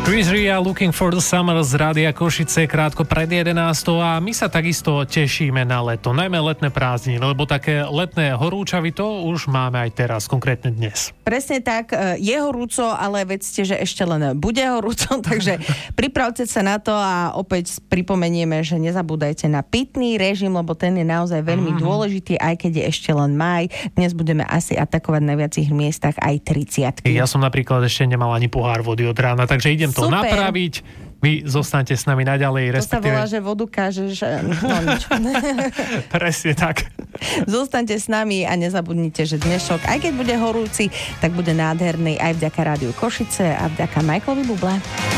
Chris Ria, Looking for the Summer z Rádia Košice krátko pred 11. A my sa takisto tešíme na leto, najmä letné prázdniny, lebo také letné horúčavy to už máme aj teraz, konkrétne dnes. Presne tak, je horúco, ale vedzte, že ešte len bude horúco, takže pripravte sa na to a opäť pripomenieme, že nezabúdajte na pitný režim, lebo ten je naozaj veľmi dôležitý, aj keď je ešte len máj. Dnes budeme asi atakovať na viacich miestach aj 30. Ja som napríklad ešte nemal ani pohár vody od rána, takže idem to napraviť. Vy zostanete s nami naďalej, respektíve... To sa volá, že vodu kážeš... No nič. Presne tak. Zostaňte s nami a nezabudnite, že dnešok, aj keď bude horúci, tak bude nádherný aj vďaka Rádiu Košice a vďaka Michaelovi Bublé.